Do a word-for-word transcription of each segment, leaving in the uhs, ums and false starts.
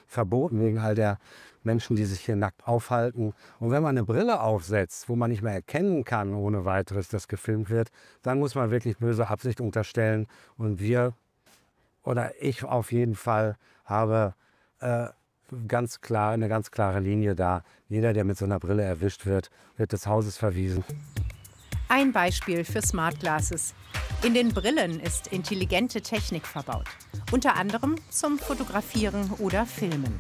verboten wegen all der Menschen, die sich hier nackt aufhalten. Und wenn man eine Brille aufsetzt, wo man nicht mehr erkennen kann ohne weiteres, dass gefilmt wird, dann muss man wirklich böse Absicht unterstellen. Und wir, oder ich auf jeden Fall, habe äh, ganz klar, eine ganz klare Linie da. Jeder, der mit so einer Brille erwischt wird, wird des Hauses verwiesen. Ein Beispiel für Smart Glasses. In den Brillen ist intelligente Technik verbaut. Unter anderem zum Fotografieren oder Filmen.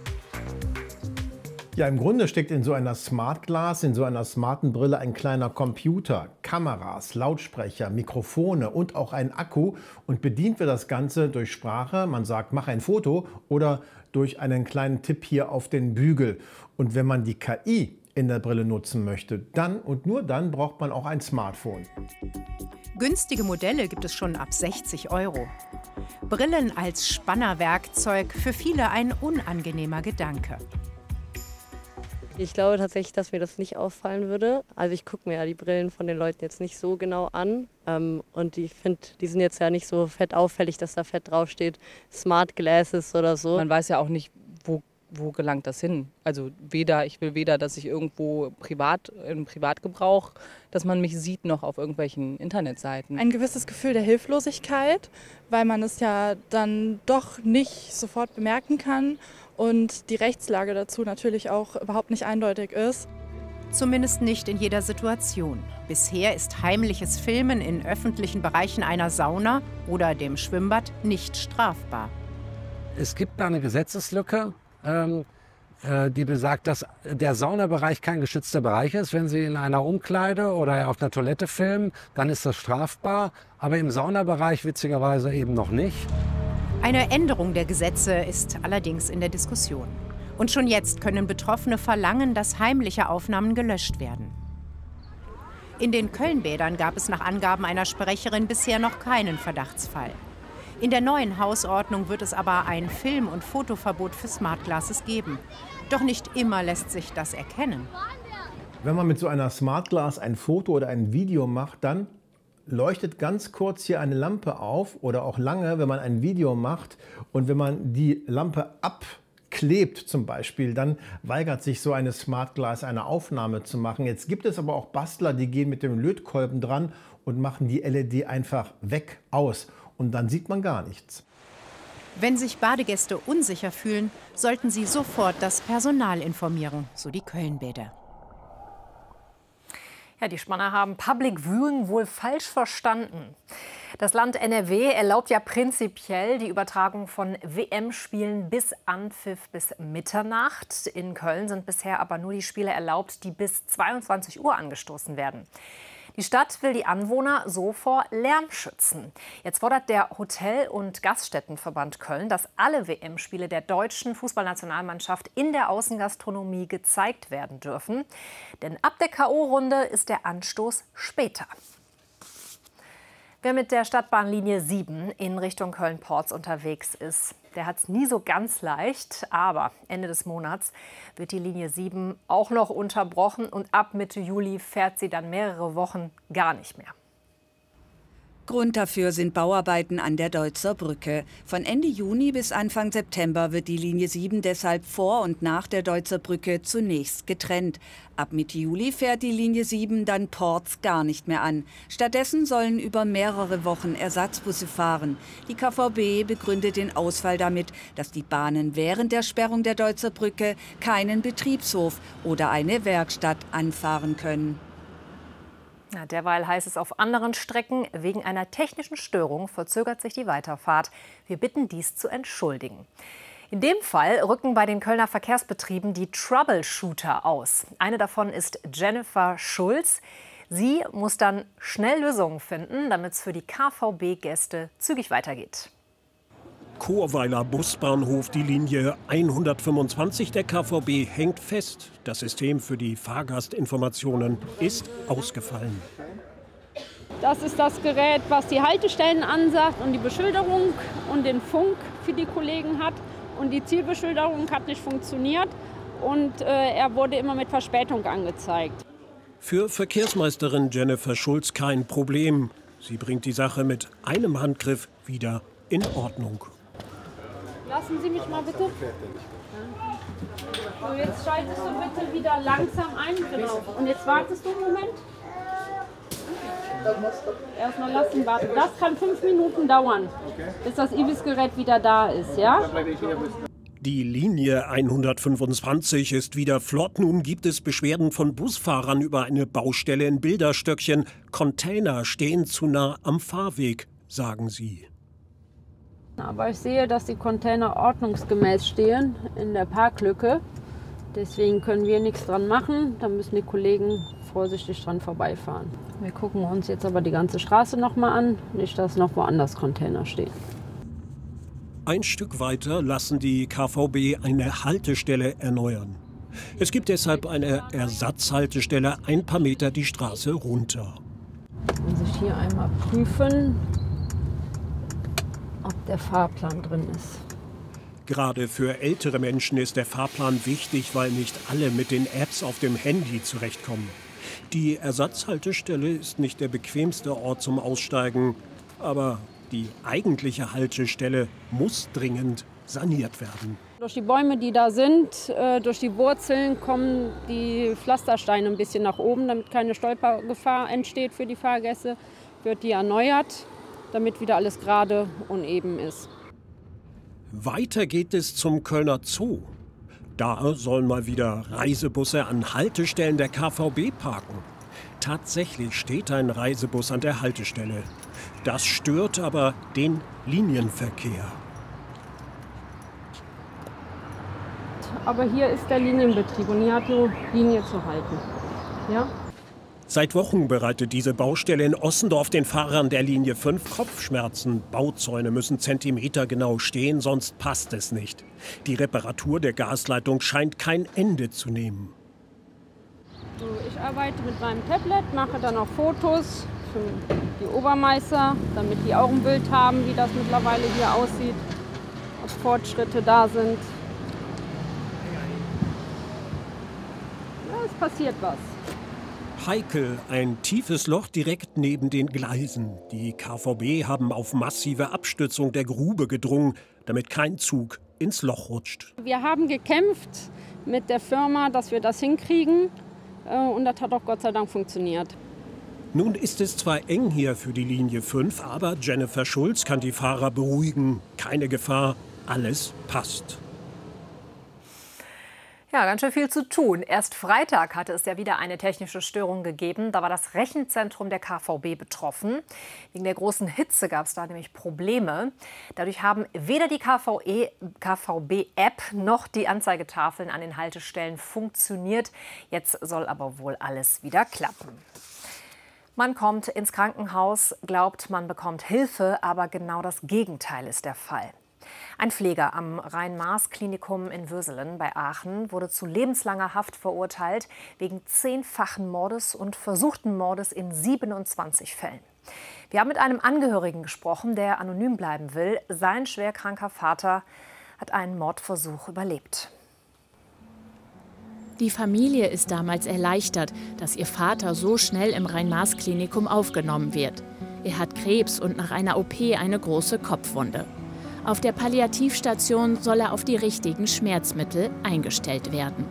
Ja, im Grunde steckt in so einer Smart Glass, in so einer smarten Brille ein kleiner Computer, Kameras, Lautsprecher, Mikrofone und auch ein Akku. Und bedient wird das Ganze durch Sprache. Man sagt, mach ein Foto oder durch einen kleinen Tipp hier auf den Bügel. Und wenn man die K I in der Brille nutzen möchte, dann und nur dann braucht man auch ein Smartphone. Günstige Modelle gibt es schon ab sechzig Euro. Brillen als Spannerwerkzeug, für viele ein unangenehmer Gedanke. Ich glaube tatsächlich, dass mir das nicht auffallen würde. Also ich gucke mir ja die Brillen von den Leuten jetzt nicht so genau an. Ähm, und ich finde, die sind jetzt ja nicht so fett auffällig, dass da fett draufsteht, Smart Glasses oder so. Man weiß ja auch nicht, wo, wo gelangt das hin. Also weder, ich will weder, dass ich irgendwo privat, im Privatgebrauch, dass man mich sieht, noch auf irgendwelchen Internetseiten. Ein gewisses Gefühl der Hilflosigkeit, weil man es ja dann doch nicht sofort bemerken kann. Und die Rechtslage dazu natürlich auch überhaupt nicht eindeutig ist. Zumindest nicht in jeder Situation. Bisher ist heimliches Filmen in öffentlichen Bereichen einer Sauna oder dem Schwimmbad nicht strafbar. Es gibt da eine Gesetzeslücke, ähm, äh, die besagt, dass der Saunabereich kein geschützter Bereich ist. Wenn Sie in einer Umkleide oder auf einer Toilette filmen, dann ist das strafbar. Aber im Saunabereich witzigerweise eben noch nicht. Eine Änderung der Gesetze ist allerdings in der Diskussion. Und schon jetzt können Betroffene verlangen, dass heimliche Aufnahmen gelöscht werden. In den Kölnbädern gab es nach Angaben einer Sprecherin bisher noch keinen Verdachtsfall. In der neuen Hausordnung wird es aber ein Film- und Fotoverbot für Smart Glasses geben. Doch nicht immer lässt sich das erkennen. Wenn man mit so einer Smart Glass ein Foto oder ein Video macht, dann leuchtet ganz kurz hier eine Lampe auf oder auch lange, wenn man ein Video macht. Und wenn man die Lampe abklebt zum Beispiel, dann weigert sich so eine Smart Glass eine Aufnahme zu machen. Jetzt gibt es aber auch Bastler, die gehen mit dem Lötkolben dran und machen die L E D einfach weg, aus. Und dann sieht man gar nichts. Wenn sich Badegäste unsicher fühlen, sollten sie sofort das Personal informieren, so die Kölnbäder. Ja, die Spanner haben Public Viewing wohl falsch verstanden. Das Land N R W erlaubt ja prinzipiell die Übertragung von W M-Spielen bis Anpfiff bis Mitternacht. In Köln sind bisher aber nur die Spiele erlaubt, die bis zweiundzwanzig Uhr angestoßen werden. Die Stadt will die Anwohner so vor Lärm schützen. Jetzt fordert der Hotel- und Gaststättenverband Köln, dass alle W M-Spiele der deutschen Fußballnationalmannschaft in der Außengastronomie gezeigt werden dürfen. Denn ab der K O-Runde ist der Anstoß später. Wer mit der Stadtbahnlinie sieben in Richtung Köln-Porz unterwegs ist, der hat es nie so ganz leicht. Aber Ende des Monats wird die Linie sieben auch noch unterbrochen und ab Mitte Juli fährt sie dann mehrere Wochen gar nicht mehr. Grund dafür sind Bauarbeiten an der Deutzer Brücke. Von Ende Juni bis Anfang September wird die Linie sieben deshalb vor und nach der Deutzer Brücke zunächst getrennt. Ab Mitte Juli fährt die Linie sieben dann Porz gar nicht mehr an. Stattdessen sollen über mehrere Wochen Ersatzbusse fahren. Die K V B begründet den Ausfall damit, dass die Bahnen während der Sperrung der Deutzer Brücke keinen Betriebshof oder eine Werkstatt anfahren können. Ja, derweil heißt es auf anderen Strecken, wegen einer technischen Störung verzögert sich die Weiterfahrt. Wir bitten dies zu entschuldigen. In dem Fall rücken bei den Kölner Verkehrsbetrieben die Troubleshooter aus. Eine davon ist Jennifer Schulz. Sie muss dann schnell Lösungen finden, damit es für die K V B-Gäste zügig weitergeht. Chorweiler Busbahnhof, die Linie hundertfünfundzwanzig der K V B hängt fest. Das System für die Fahrgastinformationen ist ausgefallen. Das ist das Gerät, was die Haltestellen ansagt und die Beschilderung und den Funk für die Kollegen hat. Und die Zielbeschilderung hat nicht funktioniert und äh, er wurde immer mit Verspätung angezeigt. Für Verkehrsmeisterin Jennifer Schulz kein Problem. Sie bringt die Sache mit einem Handgriff wieder in Ordnung. lassen Sie mich mal bitte. So, jetzt schaltest du bitte wieder langsam ein. Genau. Und jetzt wartest du einen Moment. Erstmal lassen warten. Das kann fünf Minuten dauern, bis das Ibis-Gerät wieder da ist, ja? Die Linie hundertfünfundzwanzig ist wieder flott. Nun gibt es Beschwerden von Busfahrern über eine Baustelle in Bilderstöckchen. Container stehen zu nah am Fahrweg, sagen sie. Aber ich sehe, dass die Container ordnungsgemäß stehen in der Parklücke. Deswegen können wir nichts dran machen. Da müssen die Kollegen vorsichtig dran vorbeifahren. Wir gucken uns jetzt aber die ganze Straße noch mal an. Nicht, dass noch woanders Container stehen. Ein Stück weiter lassen die K V B eine Haltestelle erneuern. Es gibt deshalb eine Ersatzhaltestelle ein paar Meter die Straße runter. Muss ich hier einmal prüfen, ob der Fahrplan drin ist. Gerade für ältere Menschen ist der Fahrplan wichtig, weil nicht alle mit den Apps auf dem Handy zurechtkommen. Die Ersatzhaltestelle ist nicht der bequemste Ort zum Aussteigen, aber die eigentliche Haltestelle muss dringend saniert werden. Durch die Bäume, die da sind, äh, durch die Wurzeln kommen die Pflastersteine ein bisschen nach oben, damit keine Stolpergefahr entsteht für die Fahrgäste. Wird die erneuert, damit wieder alles gerade und eben ist. Weiter geht es zum Kölner Zoo. Da sollen mal wieder Reisebusse an Haltestellen der K V B parken. Tatsächlich steht ein Reisebus an der Haltestelle. Das stört aber den Linienverkehr. Aber hier ist der Linienbetrieb und hier hat die Linie zu halten. Ja? Seit Wochen bereitet diese Baustelle in Ossendorf den Fahrern der Linie fünf Kopfschmerzen. Bauzäune müssen zentimetergenau stehen, sonst passt es nicht. Die Reparatur der Gasleitung scheint kein Ende zu nehmen. So, ich arbeite mit meinem Tablet, mache dann auch Fotos für die Obermeister, damit die auch ein Bild haben, wie das mittlerweile hier aussieht, ob Fortschritte da sind. Ja, es passiert was. Heikel, ein tiefes Loch direkt neben den Gleisen. Die K V B haben auf massive Abstützung der Grube gedrungen, damit kein Zug ins Loch rutscht. Wir haben gekämpft mit der Firma, dass wir das hinkriegen. Und das hat auch Gott sei Dank funktioniert. Nun ist es zwar eng hier für die Linie fünf, aber Jennifer Schulz kann die Fahrer beruhigen. Keine Gefahr, alles passt. Ja, ganz schön viel zu tun. Erst Freitag hatte es ja wieder eine technische Störung gegeben. Da war das Rechenzentrum der K V B betroffen. Wegen der großen Hitze gab es da nämlich Probleme. Dadurch haben weder die K V B-App noch die Anzeigetafeln an den Haltestellen funktioniert. Jetzt soll aber wohl alles wieder klappen. Man kommt ins Krankenhaus, glaubt, man bekommt Hilfe, aber genau das Gegenteil ist der Fall. Ein Pfleger am Rhein-Maas-Klinikum in Würselen bei Aachen wurde zu lebenslanger Haft verurteilt wegen zehnfachen Mordes und versuchten Mordes in siebenundzwanzig Fällen. Wir haben mit einem Angehörigen gesprochen, der anonym bleiben will. Sein schwerkranker Vater hat einen Mordversuch überlebt. Die Familie ist damals erleichtert, dass ihr Vater so schnell im Rhein-Maas-Klinikum aufgenommen wird. Er hat Krebs und nach einer O P eine große Kopfwunde. Auf der Palliativstation soll er auf die richtigen Schmerzmittel eingestellt werden.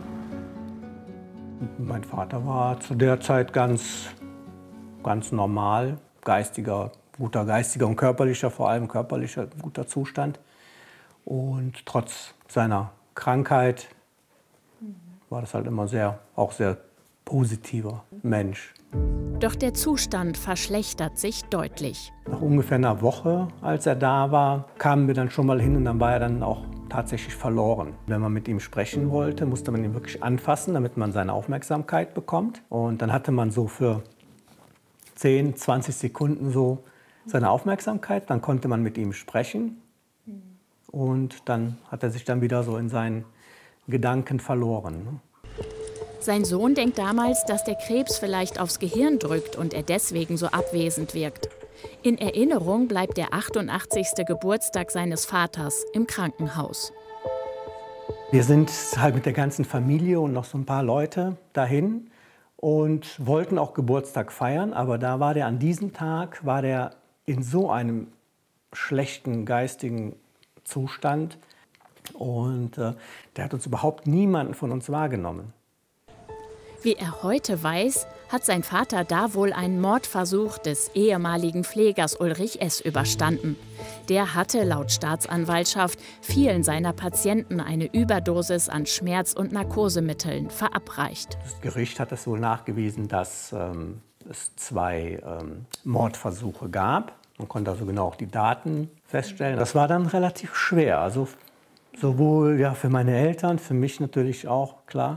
Mein Vater war zu der Zeit ganz, ganz normal, geistiger, guter geistiger und körperlicher, vor allem körperlicher guter Zustand. Und trotz seiner Krankheit war das halt immer sehr, auch sehr positiver Mensch. Doch der Zustand verschlechtert sich deutlich. Nach ungefähr einer Woche, als er da war, kamen wir dann schon mal hin und dann war er dann auch tatsächlich verloren. Wenn man mit ihm sprechen wollte, musste man ihn wirklich anfassen, damit man seine Aufmerksamkeit bekommt. Und dann hatte man so für zehn, zwanzig Sekunden so seine Aufmerksamkeit. Dann konnte man mit ihm sprechen und dann hat er sich dann wieder so in seinen Gedanken verloren. Sein Sohn denkt damals, dass der Krebs vielleicht aufs Gehirn drückt und er deswegen so abwesend wirkt. In Erinnerung bleibt der achtundachtzigste Geburtstag seines Vaters im Krankenhaus. Wir sind halt mit der ganzen Familie und noch so ein paar Leute dahin und wollten auch Geburtstag feiern, aber da war der an diesem Tag war der in so einem schlechten geistigen Zustand, Und äh, der hat uns überhaupt niemanden von uns wahrgenommen. Wie er heute weiß, hat sein Vater da wohl einen Mordversuch des ehemaligen Pflegers Ulrich S. überstanden. Der hatte laut Staatsanwaltschaft vielen seiner Patienten eine Überdosis an Schmerz- und Narkosemitteln verabreicht. Das Gericht hat es wohl nachgewiesen, dass ähm, es zwei ähm, Mordversuche gab. Man konnte also genau auch die Daten feststellen. Das war dann relativ schwer, also sowohl ja, für meine Eltern, für mich natürlich auch, klar.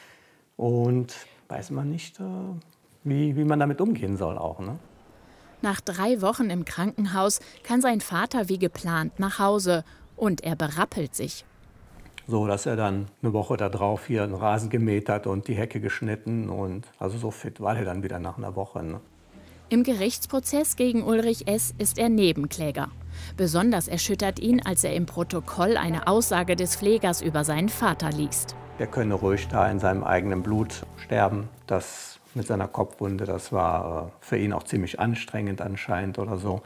Und weiß man nicht, wie, wie man damit umgehen soll auch, ne? Nach drei Wochen im Krankenhaus kann sein Vater wie geplant nach Hause und er berappelt sich. So, dass er dann eine Woche darauf hier einen Rasen gemäht hat und die Hecke geschnitten und also so fit war er dann wieder nach einer Woche, ne? Im Gerichtsprozess gegen Ulrich S. ist er Nebenkläger. Besonders erschüttert ihn, als er im Protokoll eine Aussage des Pflegers über seinen Vater liest. Er könne ruhig da in seinem eigenen Blut sterben. Das mit seiner Kopfwunde, das war für ihn auch ziemlich anstrengend anscheinend oder so.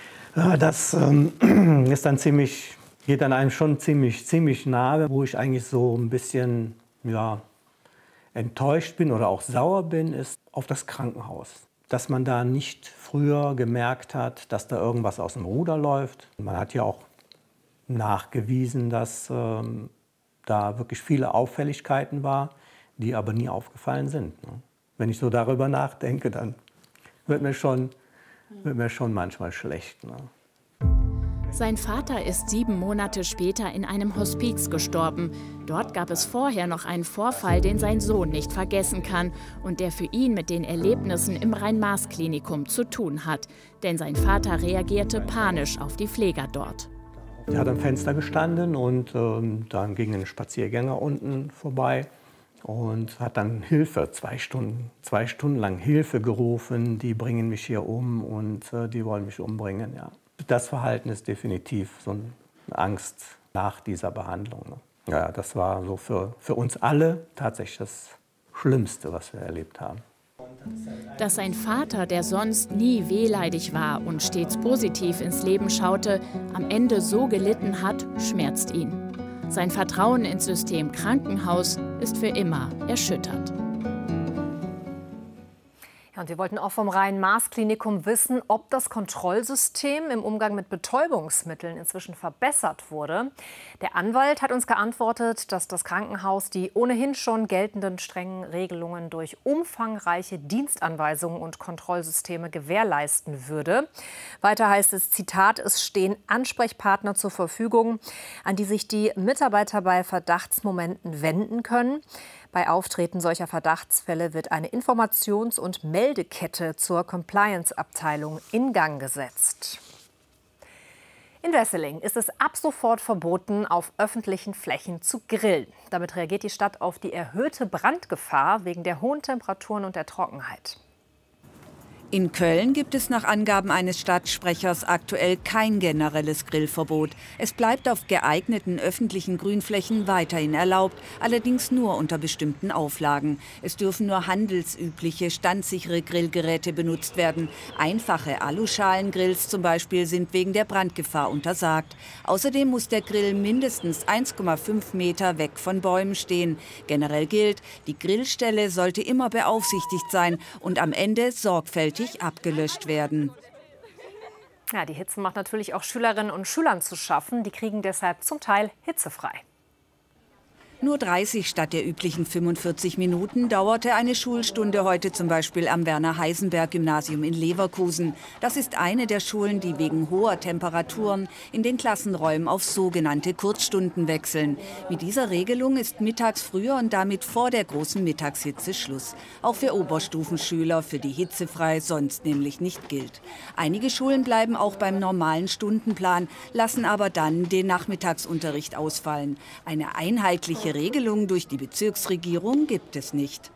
Das ähm, ist dann ziemlich, geht dann einem schon ziemlich, ziemlich nahe, wo ich eigentlich so ein bisschen ja, enttäuscht bin oder auch sauer bin, ist auf das Krankenhaus. Dass man da nicht früher gemerkt hat, dass da irgendwas aus dem Ruder läuft. Man hat ja auch nachgewiesen, dass ähm, da wirklich viele Auffälligkeiten war, die aber nie aufgefallen sind. Ne? Wenn ich so darüber nachdenke, dann wird mir schon, wird mir schon manchmal schlecht. Ne? Sein Vater ist sieben Monate später in einem Hospiz gestorben. Dort gab es vorher noch einen Vorfall, den sein Sohn nicht vergessen kann und der für ihn mit den Erlebnissen im Rhein-Maas-Klinikum zu tun hat. Denn sein Vater reagierte panisch auf die Pfleger dort. Er hat am Fenster gestanden und ähm, dann ging ein Spaziergänger unten vorbei und hat dann Hilfe, zwei Stunden, zwei Stunden lang Hilfe gerufen. Die bringen mich hier um und äh, die wollen mich umbringen. Ja. Das Verhalten ist definitiv so eine Angst nach dieser Behandlung. Ne? Ja, das war so für, für uns alle tatsächlich das Schlimmste, was wir erlebt haben. Dass sein Vater, der sonst nie wehleidig war und stets positiv ins Leben schaute, am Ende so gelitten hat, schmerzt ihn. Sein Vertrauen ins System Krankenhaus ist für immer erschüttert. Ja, und wir wollten auch vom Rhein-Maas-Klinikum wissen, ob das Kontrollsystem im Umgang mit Betäubungsmitteln inzwischen verbessert wurde. Der Anwalt hat uns geantwortet, dass das Krankenhaus die ohnehin schon geltenden strengen Regelungen durch umfangreiche Dienstanweisungen und Kontrollsysteme gewährleisten würde. Weiter heißt es, Zitat, es stehen Ansprechpartner zur Verfügung, an die sich die Mitarbeiter bei Verdachtsmomenten wenden können. Bei Auftreten solcher Verdachtsfälle wird eine Informations- und Meldekette zur Compliance-Abteilung in Gang gesetzt. In Wesseling ist es ab sofort verboten, auf öffentlichen Flächen zu grillen. Damit reagiert die Stadt auf die erhöhte Brandgefahr wegen der hohen Temperaturen und der Trockenheit. In Köln gibt es nach Angaben eines Stadtsprechers aktuell kein generelles Grillverbot. Es bleibt auf geeigneten öffentlichen Grünflächen weiterhin erlaubt, allerdings nur unter bestimmten Auflagen. Es dürfen nur handelsübliche, standsichere Grillgeräte benutzt werden. Einfache Aluschalengrills zum Beispiel sind wegen der Brandgefahr untersagt. Außerdem muss der Grill mindestens eins Komma fünf Meter weg von Bäumen stehen. Generell gilt, die Grillstelle sollte immer beaufsichtigt sein und am Ende sorgfältig abgelöscht werden. Ja, die Hitze macht natürlich auch Schülerinnen und Schülern zu schaffen. Die kriegen deshalb zum Teil hitzefrei. Nur dreißig statt der üblichen fünfundvierzig Minuten dauerte eine Schulstunde heute zum Beispiel am Werner-Heisenberg-Gymnasium in Leverkusen. Das ist eine der Schulen, die wegen hoher Temperaturen in den Klassenräumen auf sogenannte Kurzstunden wechseln. Mit dieser Regelung ist mittags früher und damit vor der großen Mittagshitze Schluss. Auch für Oberstufenschüler, für die hitzefrei sonst nämlich nicht gilt. Einige Schulen bleiben auch beim normalen Stundenplan, lassen aber dann den Nachmittagsunterricht ausfallen. Eine einheitliche Regelung durch die Bezirksregierung gibt es nicht.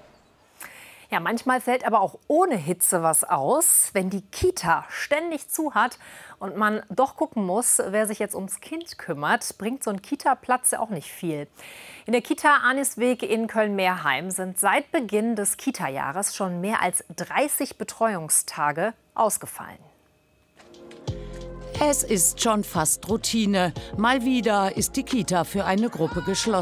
Ja, manchmal fällt aber auch ohne Hitze was aus, wenn die Kita ständig zu hat und man doch gucken muss, wer sich jetzt ums Kind kümmert, bringt so ein Kita-Platz ja auch nicht viel. In der Kita Anisweg in Köln-Meerheim sind seit Beginn des Kita-Jahres schon mehr als dreißig Betreuungstage ausgefallen. Es ist schon fast Routine. Mal wieder ist die Kita für eine Gruppe geschlossen.